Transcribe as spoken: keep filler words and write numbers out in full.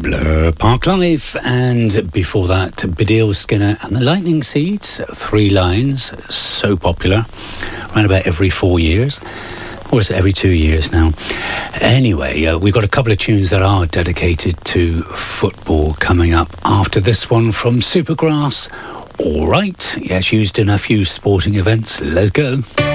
Blur Park Live, and before that, Badil Skinner and the Lightning Seeds, Three Lines, so popular, around about every four years. Or is it every two years now? Anyway, uh, we've got a couple of tunes that are dedicated to football coming up after this one from Supergrass. All right, yes, used in a few sporting events. Let's go.